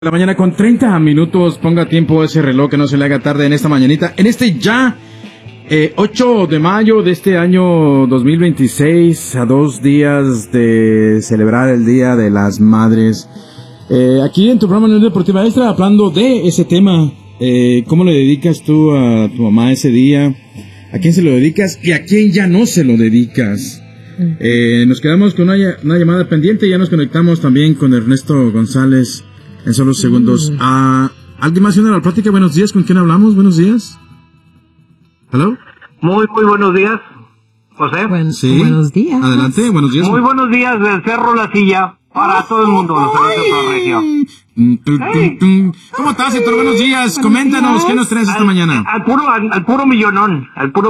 La mañana con 30 minutos, ponga tiempo ese reloj que no se le haga tarde en esta mañanita, en este ya 8 de mayo de este año 2026, a 2 días de celebrar el Día de las Madres. Aquí en tu programa Unión Deportiva Extra, hablando de ese tema, ¿cómo le dedicas tú a tu mamá ese día? ¿A quién se lo dedicas y a quién ya no se lo dedicas? Nos quedamos con una llamada pendiente, ya nos conectamos también con Ernesto González en solo segundos. ¿Alguien más viene a la plática? Buenos días, ¿con quién hablamos? Buenos días. ¿Hello? Muy buenos días, José. Sí. Buenos días. Adelante, buenos días. Muy buenos días del Cerro La Silla para todo el mundo, los amigos de toda la región. ¿Cómo estás, Héctor? Buenos días. Coméntanos, ¿qué nos traes esta mañana? Al puro millononón.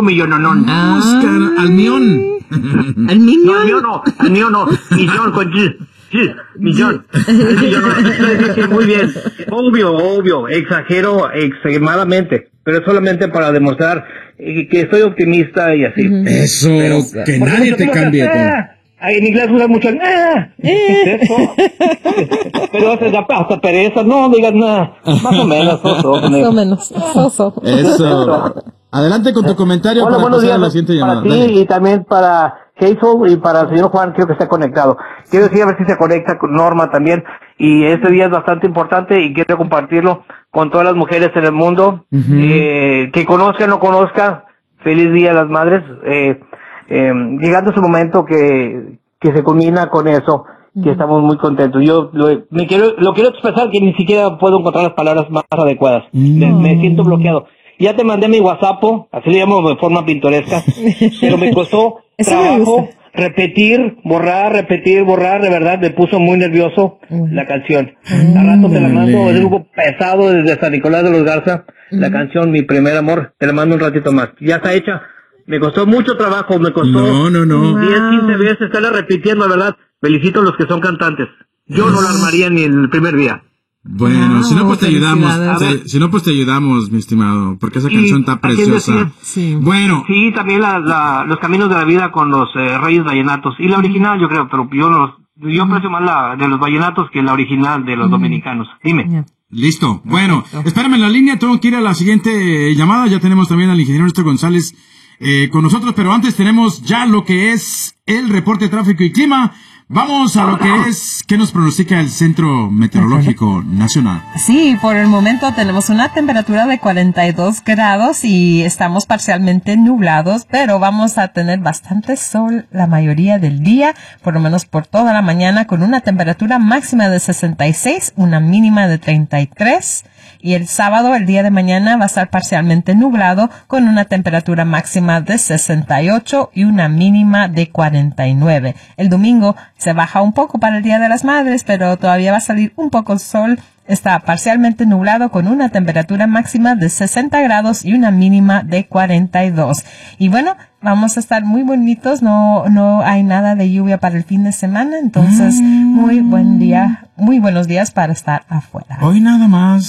Oscar, al mión. ¿Al niño? No, al mío no. Millón con G. Sí, millón. Muy bien. Obvio, exagero extremadamente, pero solamente para demostrar que soy optimista y así. Eso, pero, que nadie te cambie. En inglés usa mucho eso. Pero hasta pereza, no digas nada. Más o menos, soso. Eso. Adelante con tu comentario. Hola, para buenos pasar días a la siguiente llamada. para ti y también para Hazel y para el señor Juan, creo que está conectado. Quiero decir a ver si se conecta con Norma también, y este día es bastante importante y quiero compartirlo con todas las mujeres en el mundo, que conozcan o no conozcan, feliz Día de las Madres, llegando ese momento que se culmina con eso, que estamos muy contentos. Yo lo quiero expresar, que ni siquiera puedo encontrar las palabras más adecuadas, me siento bloqueado. Ya te mandé mi WhatsApp, así le llamo de forma pintoresca, pero me costó trabajo repetir, borrar, de verdad, me puso muy nervioso la canción. Al rato te la mando, es un grupo pesado desde San Nicolás de los Garza, la canción Mi Primer Amor, te la mando un ratito más. Ya está hecha, me costó mucho trabajo, me costó 10, 15 veces estarla repitiendo, la verdad. Felicito a los que son cantantes. Yo no la armaría ni el primer día. Bueno, si no pues te ayudamos, mi estimado, porque esa canción está preciosa. Sí. Bueno. Sí, también los caminos de la vida con los Reyes Vallenatos, y la original yo creo, pero yo aprecio más la de los vallenatos que la original de los dominicanos. Dime. Listo. Bueno, espérame en la línea, tengo que ir a la siguiente llamada, ya tenemos también al ingeniero Ernesto González con nosotros, pero antes tenemos ya lo que es el reporte de tráfico y clima. Vamos a lo que es, ¿qué nos pronostica el Centro Meteorológico Nacional? Sí, por el momento tenemos una temperatura de 42 grados y estamos parcialmente nublados, pero vamos a tener bastante sol la mayoría del día, por lo menos por toda la mañana, con una temperatura máxima de 66, una mínima de 33. Y el sábado, el día de mañana, va a estar parcialmente nublado con una temperatura máxima de 68 y una mínima de 49. El domingo se baja un poco para el Día de las Madres, pero todavía va a salir un poco el sol. Está parcialmente nublado con una temperatura máxima de 60 grados y una mínima de 42. Y bueno, vamos a estar muy bonitos, no hay nada de lluvia para el fin de semana, entonces muy buenos días para estar afuera. Hoy nada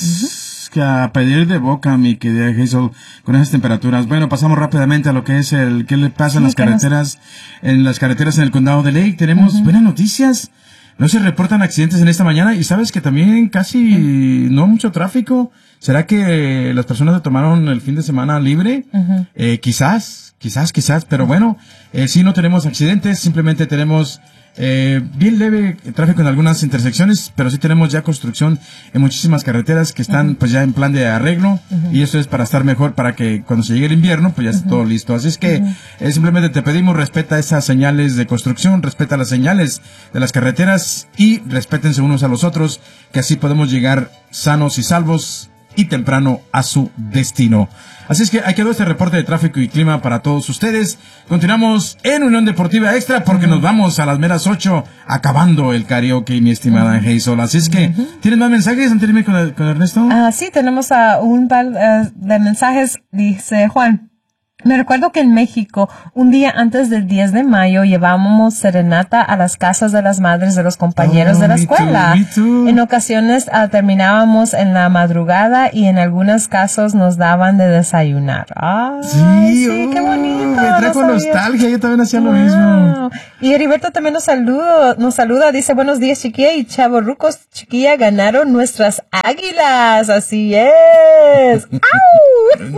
más que a pedir de boca, mi querida Hazel, con esas temperaturas. Bueno, pasamos rápidamente a lo que es ¿qué le pasa en las carreteras en el condado de Lake? Tenemos buenas noticias. No se reportan accidentes en esta mañana y sabes que también casi no mucho tráfico. ¿Será que las personas se tomaron el fin de semana libre? Quizás, pero bueno, sí no tenemos accidentes, simplemente tenemos bien leve tráfico en algunas intersecciones, pero sí tenemos ya construcción en muchísimas carreteras que están pues ya en plan de arreglo, y eso es para estar mejor, para que cuando se llegue el invierno pues ya esté todo listo. Así es que simplemente te pedimos, respeta esas señales de construcción, respeta las señales de las carreteras y respétense unos a los otros, que así podemos llegar sanos y salvos y temprano a su destino. Así es que ahí quedó este reporte de tráfico y clima para todos ustedes. Continuamos en Unión Deportiva Extra porque nos vamos a las meras 8 acabando el karaoke, mi estimada Hazel. Así es que, ¿tienes más mensajes antes de irme con Ernesto? Sí, tenemos un par de mensajes, dice Juan. Me recuerdo que en México, un día antes del 10 de mayo, llevábamos serenata a las casas de las madres de los compañeros de la escuela. Me too. En ocasiones terminábamos en la madrugada y en algunos casos nos daban de desayunar. Ay, sí, qué bonito. Me trajo nostalgia, yo también hacía lo Wow. mismo. Y Heriberto también nos saluda, dice, buenos días, chiquilla, y chavorrucos, chiquilla, ganaron nuestras águilas, así es. ¡Au!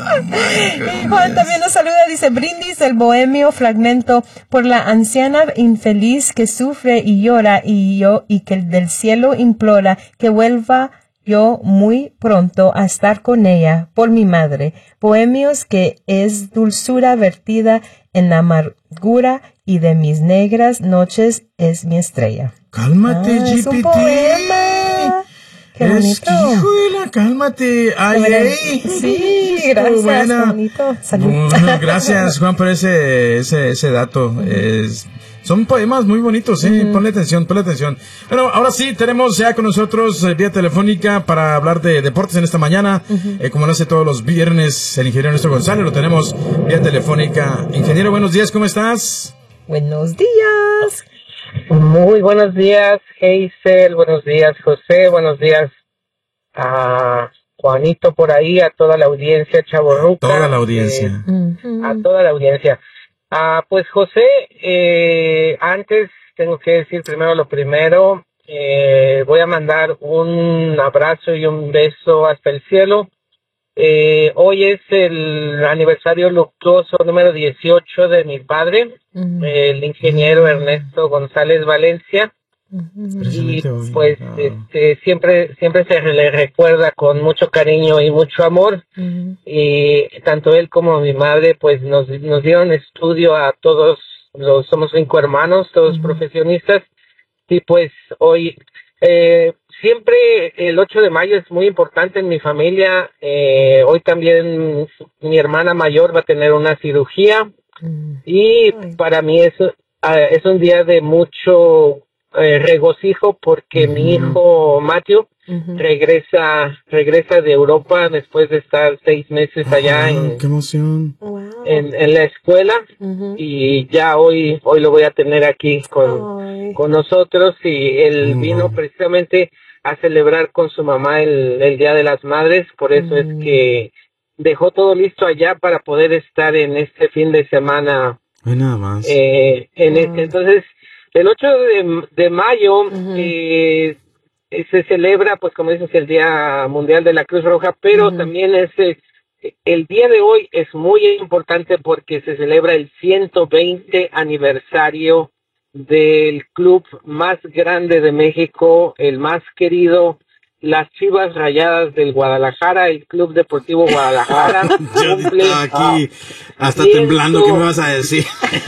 Y Juan también nos saluda, dice, brindis el bohemio fragmento por la anciana infeliz que sufre y llora y que del cielo implora que vuelva yo muy pronto a estar con ella por mi madre. Bohemios que es dulzura vertida en la amargura y de mis negras noches es mi estrella. Cálmate, GPT. Es un poema. Qué bonito. Es que, hijo de la, cálmate. Ay, ay. Sí, gracias. Buena. Qué bonito. Salud. Bueno, gracias, Juan, por ese dato. Son poemas muy bonitos, Ponle atención. Bueno, ahora sí, tenemos ya con nosotros vía telefónica para hablar de deportes en esta mañana. Como lo hace todos los viernes el ingeniero Ernesto González, lo tenemos vía telefónica. Ingeniero, buenos días, ¿cómo estás? Buenos días. Muy buenos días, Hazel, buenos días, José, buenos días a Juanito por ahí, a toda la audiencia chavorruca. Toda la audiencia. A toda la audiencia. Pues José, antes tengo que decir primero lo primero, voy a mandar un abrazo y un beso hasta el cielo. Hoy es el aniversario luctuoso número 18 de mi padre, el ingeniero Ernesto González Valencia, y pues siempre se le recuerda con mucho cariño y mucho amor, y tanto él como mi madre pues nos dieron estudio a todos, somos 5 hermanos, todos profesionistas, y pues hoy siempre el 8 de mayo es muy importante en mi familia. Hoy también mi hermana mayor va a tener una cirugía y para mí es un día de mucho regocijo porque mi hijo Matthew regresa de Europa después de estar 6 meses allá ¡Qué emoción! en la escuela y ya hoy lo voy a tener aquí con nosotros, y él vino precisamente a celebrar con su mamá el Día de las Madres, por eso es que dejó todo listo allá para poder estar en este fin de semana. Nada más. Entonces, el 8 de mayo se celebra, pues como dices, el Día Mundial de la Cruz Roja, pero también el día de hoy es muy importante porque se celebra el 120 aniversario del club más grande de México, el más querido, las Chivas Rayadas del Guadalajara, el Club Deportivo Guadalajara. Yo estaba aquí hasta temblando, ¿qué me vas a decir?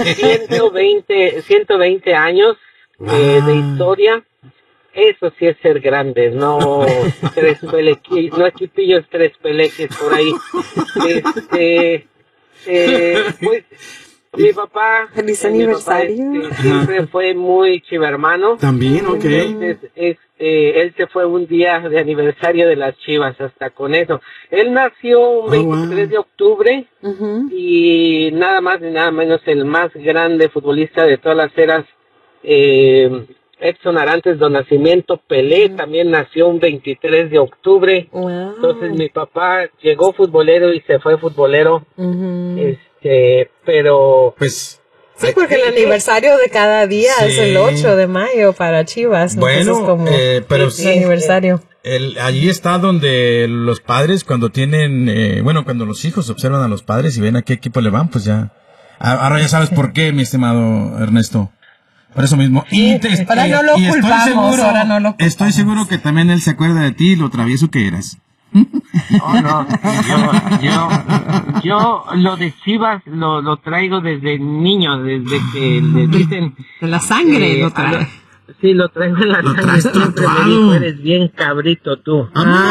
120 años de historia. Eso sí es ser grande, no no equipillos 3 peleques por ahí. Pues mi papá, feliz aniversario. Siempre fue muy chivermano. También, ok. Entonces, él se fue un día de aniversario de las Chivas, hasta con eso. Él nació un 23 de octubre y nada más ni nada menos el más grande futbolista de todas las eras, Edson Arantes do Nascimento. Pelé también nació un 23 de octubre. Entonces mi papá llegó futbolero y se fue futbolero. Pero pues sí, porque el aniversario de cada día es el 8 de mayo para Chivas. Bueno, como pero sí, aniversario. Allí está donde los padres cuando tienen, cuando los hijos observan a los padres y ven a qué equipo le van, pues ya. Ahora ya sabes por qué, mi estimado Ernesto. Por eso mismo. Ahora no lo culpamos, ahora no lo culpamos. Estoy seguro que también él se acuerda de ti y lo travieso que eras. Yo lo de Chivas lo traigo desde niño, desde que le dicen de la sangre lo trae. Sí, lo traigo en la sangre. Siempre me dijo, eres bien cabrito tú.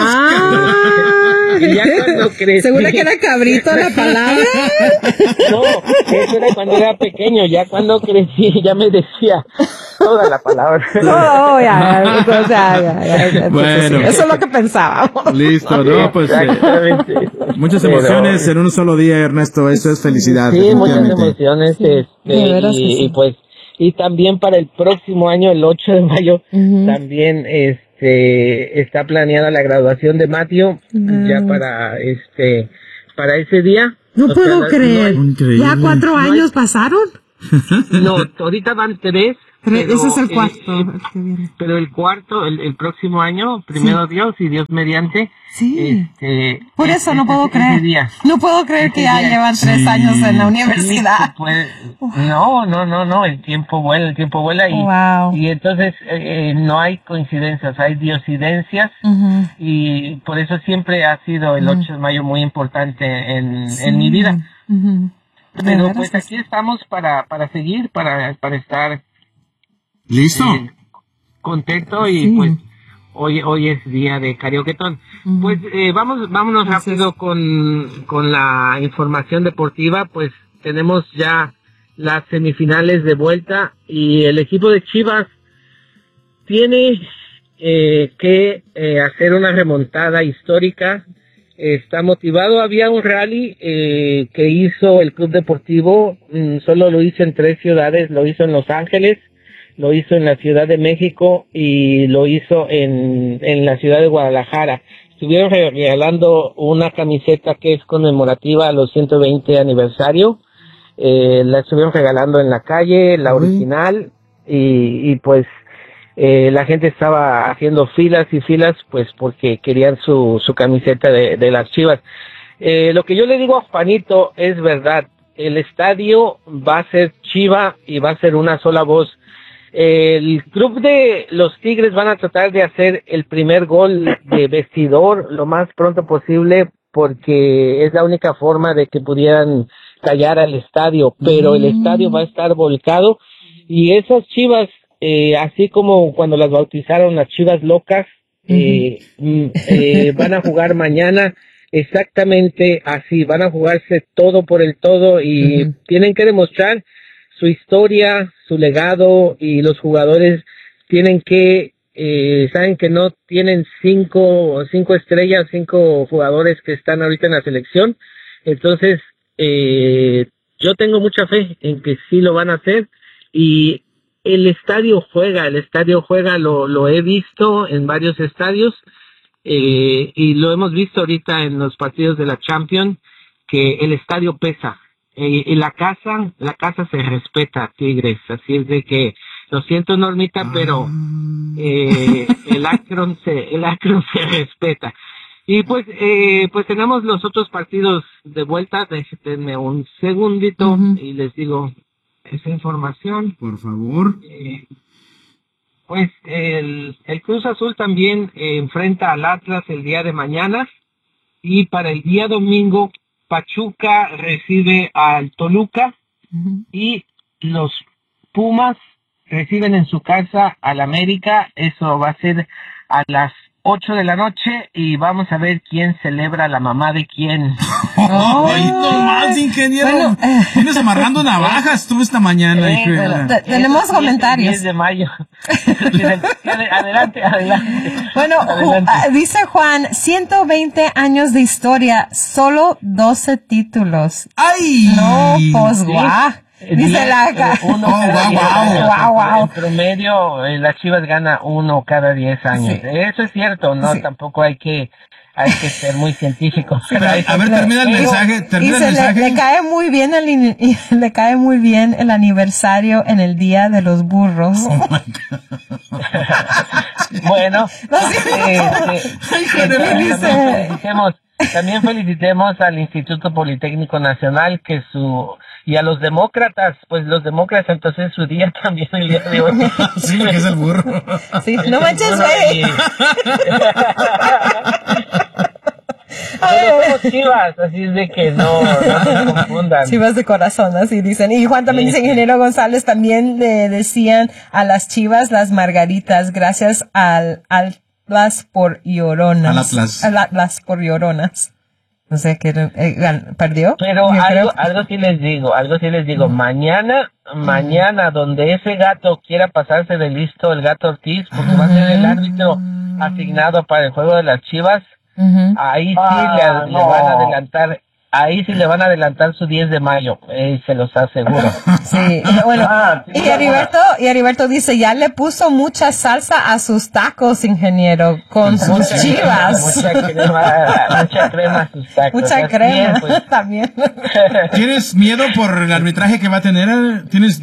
Y ya cuando crecí. ¿Segura que era cabrito la palabra? No, eso era cuando era pequeño. Ya cuando crecí ya me decía toda la palabra. Ya. Bueno. Eso es lo que pensábamos. Listo, ¿no? Pues exactamente. Muchas Pero, emociones en un solo día, Ernesto. Eso es felicidad. Sí, muchas definitivamente. emociones, De veras que sí. y pues, y también para el próximo año, el 8 de mayo, también, está planeada la graduación de Matthew, ya para ese día. No O puedo sea, creer. Increíble. ¿Ya 4 no hay- años pasaron? No, ahorita van 3. Pero, Ese es el cuarto. El que viene. pero el cuarto, el próximo año, primero Dios y Dios mediante. Sí. Por eso no puedo creer. Ese día. No puedo creer que ya llevan 3 años en la universidad. Pues, no, el tiempo vuela y, Wow. y entonces no hay coincidencias, hay diosidencias y por eso siempre ha sido el 8 de mayo muy importante en mi vida. Pero pues aquí estamos para seguir, para estar ¿Listo? contento y pues hoy es día de karaoketón. Pues vámonos rápido con la información deportiva. Pues tenemos ya las semifinales de vuelta y el equipo de Chivas tiene que hacer una remontada histórica. Está motivado. Había un rally que hizo el Club Deportivo, solo lo hizo en 3 ciudades, lo hizo en Los Ángeles, lo hizo en la Ciudad de México y lo hizo en la ciudad de Guadalajara. Estuvieron regalando una camiseta que es conmemorativa a los 120 aniversario. La estuvieron regalando en la calle, la original, y pues la gente estaba haciendo filas y filas pues porque querían su camiseta de las Chivas. Lo que yo le digo a Juanito es verdad. El estadio va a ser Chiva y va a ser una sola voz. El club de los Tigres van a tratar de hacer el primer gol de vestidor lo más pronto posible porque es la única forma de que pudieran callar al estadio, pero el estadio va a estar volcado y esas Chivas, así como cuando las bautizaron las Chivas locas, van a jugar mañana exactamente así, van a jugarse todo por el todo y tienen que demostrar su historia, su legado y los jugadores tienen que, saben que no tienen cinco estrellas, 5 jugadores que están ahorita en la selección, entonces yo tengo mucha fe en que sí lo van a hacer y el estadio juega, lo he visto en varios estadios y lo hemos visto ahorita en los partidos de la Champions que el estadio pesa. Y la casa se respeta, Tigres, así es de que lo siento Normita, pero el Akron se respeta. Y pues tenemos los otros partidos de vuelta, déjenme un segundito y les digo esa información. Por favor. Pues el Cruz Azul también enfrenta al Atlas el día de mañana y para el día domingo Pachuca recibe al Toluca y los Pumas reciben en su casa al América. Eso va a ser a las 8 de la noche y vamos a ver quién celebra a la mamá de quién. ¡Ay, no más, ingeniero! Bueno, Vienes amarrando navajas tú esta mañana. Tenemos comentarios. 10 de mayo. Adelante. Bueno, dice Juan, 120 años de historia, solo 12 títulos. ¡Ay! No, pues guau. Dice la wow. En promedio, las Chivas gana 1 cada 10 años. Sí. Eso es cierto, ¿no? Sí. Tampoco hay que ser muy científicos. A ver, termina el mensaje. Le cae muy bien el aniversario en el Día de los Burros. Oh my God. Bueno, también felicitemos al Instituto Politécnico Nacional y a los demócratas, pues los demócratas entonces su día también el día de hoy. Sí, porque es el burro. Sí, no manches, güey. Pero somos Chivas, así es de que no se confundan. Chivas de corazón, así dicen. Y Juan también dice, ingeniero González, también le decían a las Chivas las margaritas, gracias al Atlas por lloronas. Al Atlas por lloronas. No sé, ¿qué perdió? Pero algo sí les digo, mañana, donde ese gato quiera pasarse de listo, el gato Ortiz, porque va a ser el árbitro asignado para el juego de las Chivas, Ahí sí le van a adelantar. Ahí sí le van a adelantar su 10 de mayo, se los aseguro. Sí, bueno, y Heriberto dice, ya le puso mucha salsa a sus tacos, ingeniero, con sus chivas. Mucha crema a sus tacos. Mucha crema, bien, pues. También. ¿Tienes miedo por el arbitraje que va a tener? ¿Tienes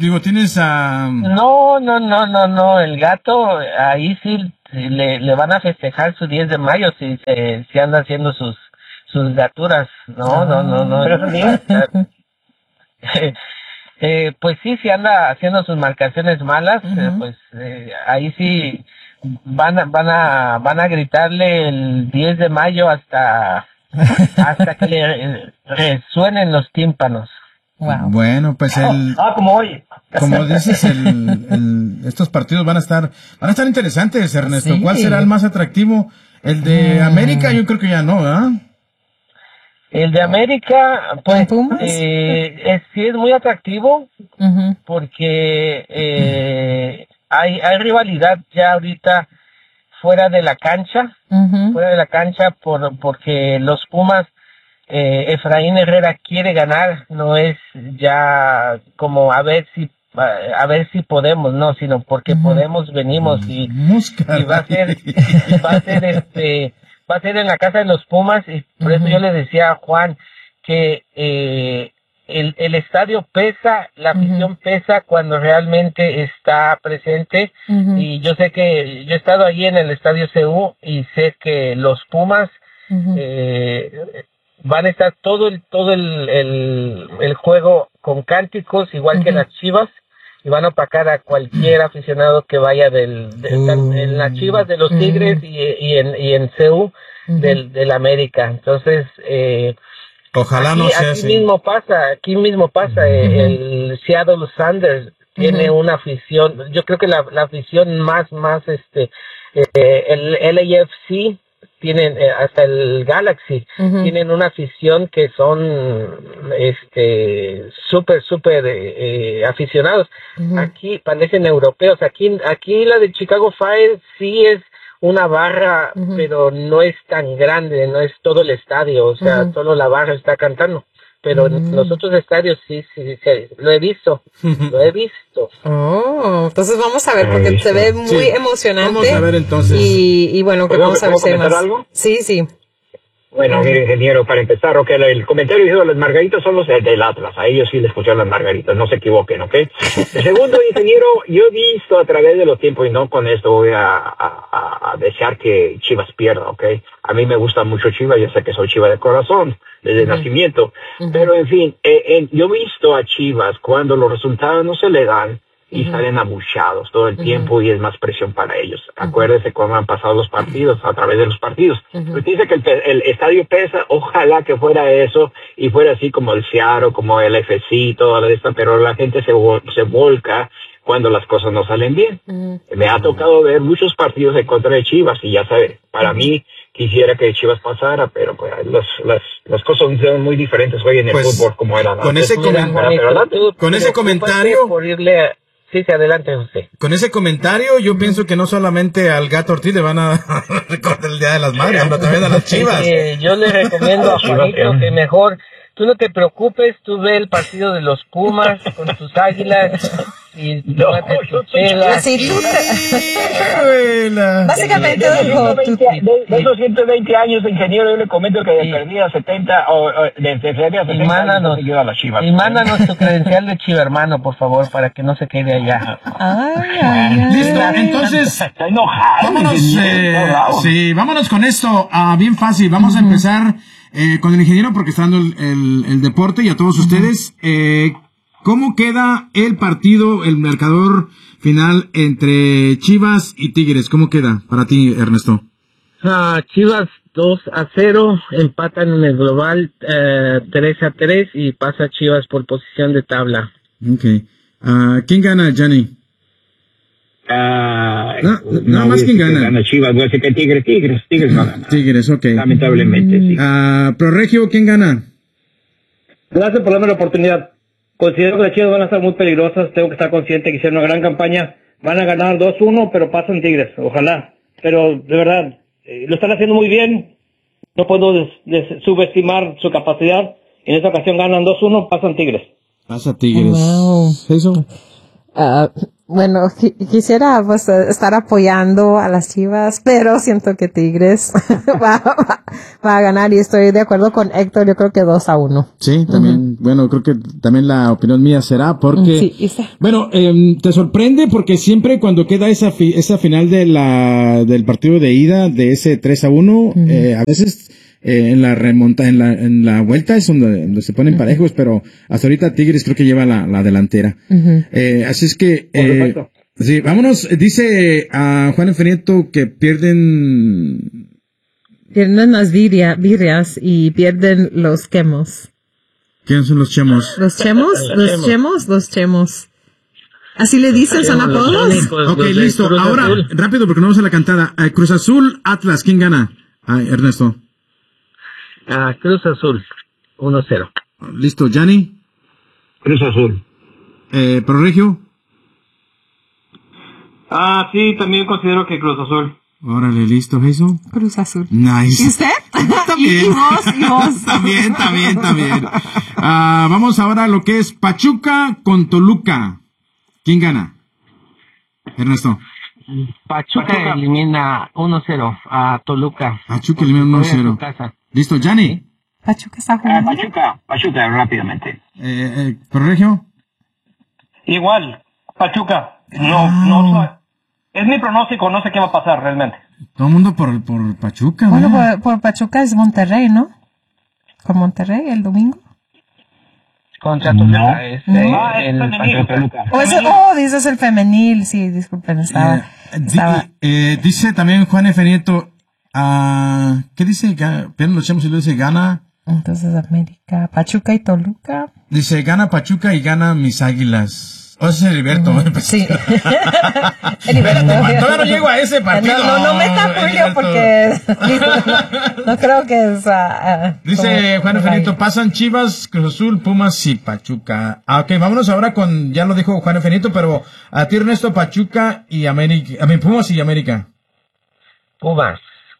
No, el gato, ahí sí le van a festejar su 10 de mayo si anda haciendo sus gaturas. No. Pues sí, si anda haciendo sus marcaciones malas, pues ahí sí van a gritarle el 10 de mayo hasta que le resuenen los tímpanos. Wow. Bueno, pues como hoy. Como dices, estos partidos van a estar interesantes, Ernesto. Sí. ¿Cuál será el más atractivo? El de América, yo creo que ya no, ¿verdad? El de América, pues, sí es muy atractivo, porque hay rivalidad ya ahorita fuera de la cancha, porque los Pumas, Efraín Herrera quiere ganar, no es ya como a ver si podemos, no, sino porque podemos, venimos y va a ser en la casa de los Pumas, y por eso yo le decía a Juan que el estadio pesa, la afición pesa cuando realmente está presente, y yo sé que yo he estado allí en el estadio CU y sé que los Pumas van a estar todo el juego con cánticos, igual que las Chivas, y van a opacar a cualquier aficionado que vaya en las Chivas de los Tigres y en CU del América. Entonces, ojalá aquí, no sea así. Aquí mismo pasa, el Seattle Sounders tiene una afición, yo creo que la afición más el LAFC, tienen hasta el Galaxy, tienen una afición que son súper aficionados. Aquí parecen europeos. Aquí la de Chicago Fire sí es una barra, pero no es tan grande, no es todo el estadio, o sea, solo la barra está cantando. Pero en los otros estadios sí, lo he visto. Oh, entonces vamos a ver, porque se ve muy emocionante. Vamos a ver entonces. Y bueno, que vamos a ver si hay más. ¿Algo? Sí. Bueno, mire, ingeniero, para empezar, el comentario dijo, las margaritas son los del Atlas, a ellos sí les pusieron las margaritas, no se equivoquen, ¿ok? El segundo, ingeniero, yo he visto a través de los tiempos, y no con esto voy a desear que Chivas pierda, ¿ok? A mí me gusta mucho Chivas, yo sé que soy Chiva de corazón, desde nacimiento, pero en fin, yo he visto a Chivas cuando los resultados no se le dan, y salen abucheados todo el tiempo, y es más presión para ellos. Acuérdese cómo han pasado los partidos, a través de los partidos. Usted dice que el estadio pesa, ojalá que fuera eso, y fuera así como el Seattle, como el FC, toda esta, pero la gente se volca cuando las cosas no salen bien. Me ha tocado ver muchos partidos en contra de Chivas, y ya sabe, para mí, quisiera que Chivas pasara, pero pues las cosas son muy diferentes hoy en el fútbol como era antes. Con ese comentario... Sí, adelante, José. Con ese comentario, yo pienso que no solamente al Gato Ortiz le van a recordar el Día de las Madres, sino también a las Chivas. Yo le recomiendo a Juanito que mejor, tú no te preocupes, tú ve el partido de los Pumas con tus Águilas y tómate tu chela. Sí, básicamente de esos 120 años, ingeniero, yo le comento que de perdida 70 o de perdida 70 y mándanos tu credencial de Chiva, hermano, por favor, para que no se quede allá. Listo, entonces está enojado. Vámonos con esto, bien fácil. Vamos a empezar con el ingeniero, porque está dando el deporte, y a todos ustedes. ¿Cómo queda el partido, el marcador final entre Chivas y Tigres? ¿Cómo queda para ti, Ernesto? Chivas 2-0, empatan en el global 3-3 y pasa Chivas por posición de tabla. Okay. ¿Quién gana, Gianni? Nada más quién gana. Chivas, voy a decir que Tigres no gana. Tigres, ok. Lamentablemente, sí. Proregio, ¿quién gana? Gracias por darme la oportunidad. Considero que las Chivas van a estar muy peligrosas, tengo que estar consciente que hicieron una gran campaña, van a ganar 2-1, pero pasan Tigres, ojalá. Pero, de verdad, lo están haciendo muy bien, no puedo subestimar su capacidad. En esta ocasión ganan 2-1, pasan Tigres. Pasa Tigres. Wow. ¿Eso? Bueno, quisiera pues estar apoyando a las Chivas, pero siento que Tigres va a ganar y estoy de acuerdo con Héctor, yo creo que 2-1. Sí, también, bueno, creo que también la opinión mía será porque, Sí, bueno, te sorprende porque siempre cuando queda esa final del partido de ida, de ese 3-1, a veces en la remonta, en la vuelta es donde se ponen parejos, pero hasta ahorita Tigres creo que lleva la delantera. Así es que, sí, vámonos, dice a Juan Infierito que pierden las birrias y pierden los quemos. ¿Quiénes son los chemos? ¿Los chemos? ¿Así le dicen, son apodos? Ok, listo. Ahora, rápido porque no vamos a la cantada. Cruz Azul, Atlas, ¿quién gana? Ernesto. Cruz Azul, 1-0. Listo, Gianni. Cruz Azul. Proregio. Sí, también considero que Cruz Azul. Órale, listo, Jesús. Cruz Azul. Nice. ¿Y usted? También. ¿Y vos? También. Vamos ahora a lo que es Pachuca con Toluca. ¿Quién gana? Ernesto. Pachuca elimina 1-0 a Toluca. Pachuca elimina 1-0. Listo, Gianni. Pachuca está jugando. Pachuca, rápidamente. Proregio. Igual, Pachuca. No, es mi pronóstico, no sé qué va a pasar realmente. Todo el mundo por Pachuca. Bueno, por Pachuca es Monterrey, ¿no? Con Monterrey el domingo. Contra Toluca es el femenil. Toluca. Dices el femenil, sí, disculpen, estaba. Dice también Juan F. Nieto, ¿qué dice? Pierden los chemos y luego dice gana. Entonces América, Pachuca y Toluca. Dice gana Pachuca y gana mis Águilas. O ese es Heriberto. Sí. Heriberto. Todavía no llego a ese partido. No meta Julio porque no creo que es... Dice Juan F. Nieto, pasan Chivas, Cruz Azul, Pumas y Pachuca. Ok, vámonos ahora con, ya lo dijo Juan F. Nieto, pero a ti Ernesto, Pachuca y América. Pumas y América. Pumas,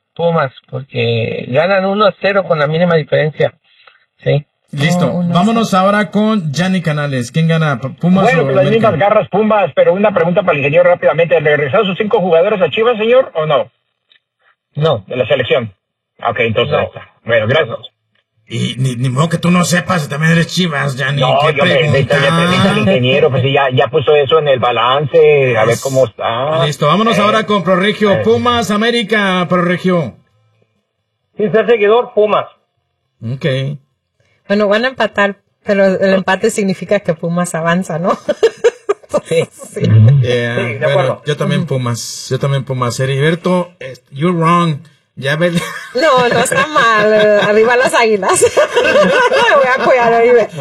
porque ganan 1-0 con la mínima diferencia. Sí. Listo, vámonos ahora con Gianni Canales. ¿Quién gana, Pumas Bueno, o pues las América? mismas garras Pumas, pero una pregunta para el ingeniero rápidamente. ¿Le regresaron sus 5 jugadores a Chivas, señor, o no? No. De la selección. Ok, entonces No. ahí está. Bueno, gracias. Y ni modo que tú no sepas, también eres Chivas, Gianni. No, ¿Qué yo le pregunto al ingeniero, pues sí, ya puso eso en el balance, a ver cómo está. Listo, vámonos ahora con Proregio. Pumas, América, Proregio. Sin ser seguidor, Pumas. Ok. Bueno, van a empatar, pero el empate significa que Pumas avanza, ¿no? Sí. Yeah, Sí, de acuerdo. Yo también Pumas. Heriberto, you're wrong. Ya ve. No está mal. Arriba las Águilas. Voy a apoyar a Heriberto.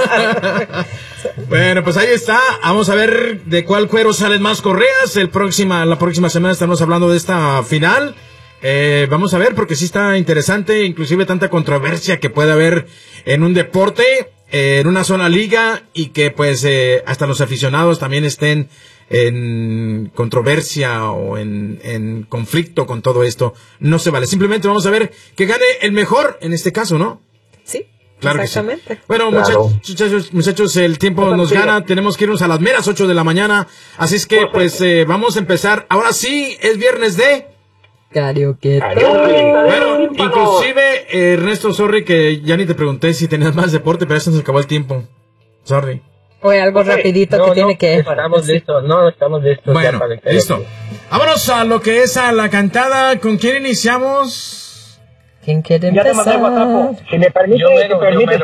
Bueno, pues ahí está. Vamos a ver de cuál cuero salen más correas. La próxima semana estamos hablando de esta final. Vamos a ver, porque sí está interesante, inclusive tanta controversia que puede haber en un deporte, en una sola liga, y que pues hasta los aficionados también estén en controversia o en conflicto con todo esto. No se vale. Simplemente vamos a ver que gane el mejor en este caso, ¿no? Sí. Claro Exactamente. que sí. Bueno, Claro. muchachos, el tiempo nos gana. Tenemos que irnos a las meras 8 de la mañana. Así es que, pues, vamos a empezar. Ahora sí, es viernes de... Karaoke. Bueno, inclusive, Ernesto, sorry que ya ni te pregunté si tenías más deporte, pero ya se nos acabó el tiempo. Sorry. Oye, algo rapidito que tiene que... Estamos listos, estamos listos. Bueno, ya para el karaoke. listo. Vámonos a lo que es a la cantada. ¿Con quién iniciamos? ¿Quién quiere Ya te mandé el empezar? WhatsApp. Si me permite, Yo mero.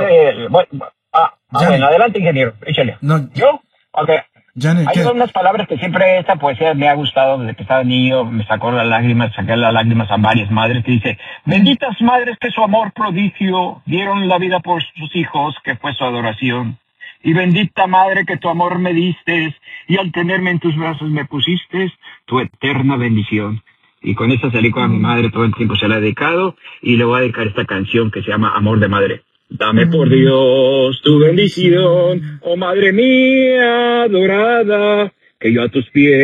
bueno, adelante, ingeniero, échale. No, ¿Yo? Ok. Janet, Hay ¿qué? unas palabras que siempre esta poesía me ha gustado desde que estaba niño, me sacó las lágrimas, saqué las lágrimas a varias madres que dice: benditas madres que su amor prodigio dieron la vida por sus hijos, que fue su adoración. Y bendita madre que tu amor me diste, y al tenerme en tus brazos me pusiste tu eterna bendición. Y con esta salí con mi madre, todo el tiempo se la he dedicado, y le voy a dedicar esta canción que se llama Amor de Madre. Dame por Dios tu bendición, oh madre mía adorada, que yo a tus pies